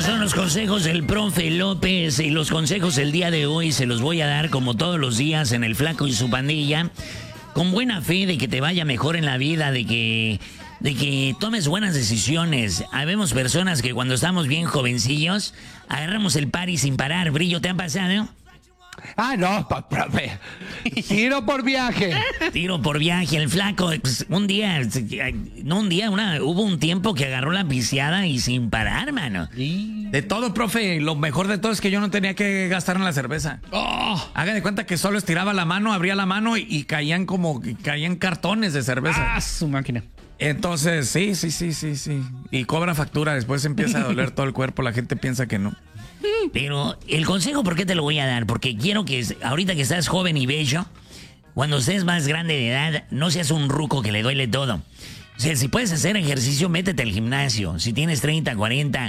son los consejos del profe López y los consejos el día de hoy se los voy a dar como todos los días en El Flaco y su Pandilla, con buena fe de que te vaya mejor en la vida, de que tomes buenas decisiones. Habemos personas que cuando estamos bien jovencillos agarramos el party sin parar. Brillo, ¿te han pasado? Ah, no, profe. Tiro por viaje. Tiro por viaje. El Flaco, pues, hubo un tiempo que agarró la piseada y sin parar, mano. De todo, profe. Lo mejor de todo es que yo no tenía que gastar en la cerveza. Haga de cuenta que solo estiraba la mano, abría la mano y caían cartones de cerveza. Ah, su máquina. Entonces, sí. Y cobra factura, después empieza a doler todo el cuerpo, la gente piensa que no. Pero el consejo, ¿por qué te lo voy a dar? Porque quiero que ahorita que estás joven y bello, cuando estés más grande de edad, no seas un ruco que le duele todo. O sea, si puedes hacer ejercicio, métete al gimnasio. Si tienes 30, 40,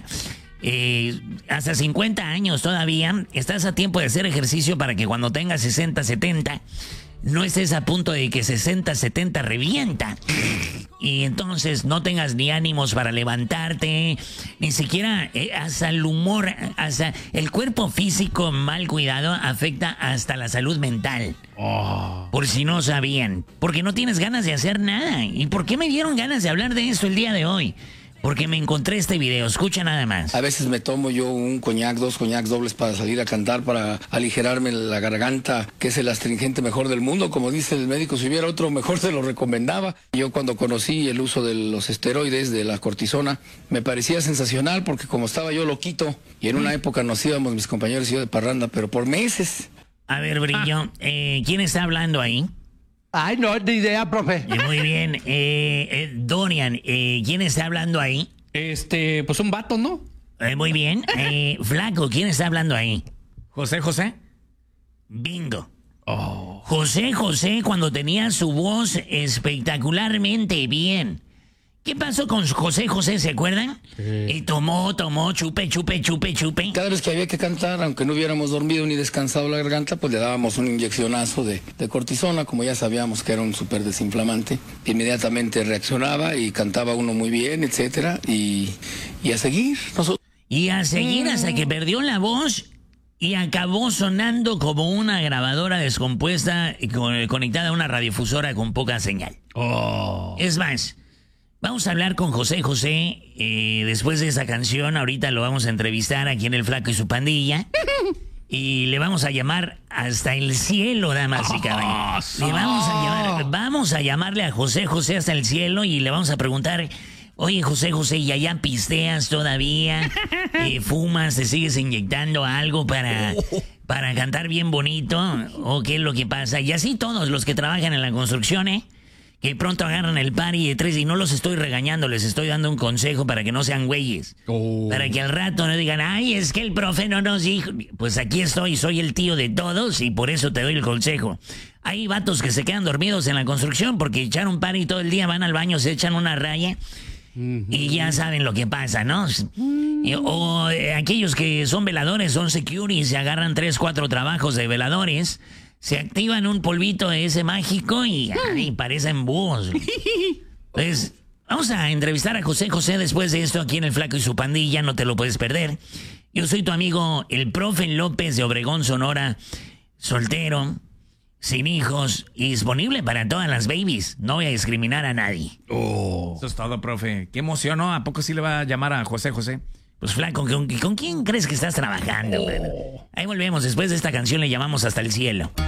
hasta 50 años todavía, estás a tiempo de hacer ejercicio para que cuando tengas 60, 70... no estés a punto de que 60, 70 revienta. Y entonces no tengas ni ánimos para levantarte, ni siquiera hasta el humor, hasta el cuerpo físico mal cuidado afecta hasta la salud mental. Por si no sabían. Porque no tienes ganas de hacer nada. ¿Y por qué me dieron ganas de hablar de esto el día de hoy? Porque me encontré este video, escucha nada más. A veces me tomo yo un coñac, 2 coñacs dobles para salir a cantar, para aligerarme la garganta, que es el astringente mejor del mundo. Como dice el médico, si hubiera otro mejor se lo recomendaba. Yo cuando conocí el uso de los esteroides, de la cortisona, me parecía sensacional porque como estaba yo loquito, y en una época nos íbamos mis compañeros y yo de parranda, pero por meses. A ver, Brillo, ¿quién está hablando ahí? Ay, no, ni idea, profe. Muy bien. Dorian, ¿quién está hablando ahí? Pues un vato, ¿no? Muy bien. Flaco, ¿quién está hablando ahí? José. Bingo. José, cuando tenía su voz espectacularmente bien. ¿Qué pasó con José, se acuerdan? Tomó, chupe. Cada vez que había que cantar, aunque no hubiéramos dormido ni descansado la garganta, pues le dábamos un inyeccionazo de cortisona, como ya sabíamos que era un súper desinflamante. Inmediatamente reaccionaba y cantaba uno muy bien, etcétera, y a seguir. Y a seguir hasta que perdió la voz y acabó sonando como una grabadora descompuesta conectada a una radiodifusora con poca señal. Es más, vamos a hablar con José. Después de esa canción, ahorita lo vamos a entrevistar aquí en El Flaco y su Pandilla. Y le vamos a llamar hasta el cielo, damas y caballeros. Vamos a llamarle a José hasta el cielo y le vamos a preguntar: oye, José, ¿y allá pisteas todavía? ¿Fumas? ¿Te sigues inyectando algo para cantar bien bonito? ¿O qué es lo que pasa? Y así todos los que trabajan en la construcción, que pronto agarran el party de 3 y no los estoy regañando, les estoy dando un consejo para que no sean güeyes. Para que al rato no digan, ay, es que el profe no nos dijo. Pues aquí estoy, soy el tío de todos y por eso te doy el consejo. Hay vatos que se quedan dormidos en la construcción porque echaron un party todo el día, van al baño, se echan una raya y ya saben lo que pasa, ¿no? O aquellos que son veladores, son securities, se agarran 3, 4 trabajos de veladores. Se activan un polvito de ese mágico y parecen búhos. Pues vamos a entrevistar a José después de esto aquí en El Flaco y su Pandilla, no te lo puedes perder. Yo soy tu amigo, el profe López de Obregón, Sonora, soltero, sin hijos y disponible para todas las babies. No voy a discriminar a nadie. Eso es todo, profe. Qué emoción, ¿no? ¿A poco sí le va a llamar a José? Pues Flaco, ¿con quién crees que estás trabajando, mano? Ahí volvemos, después de esta canción le llamamos hasta el cielo.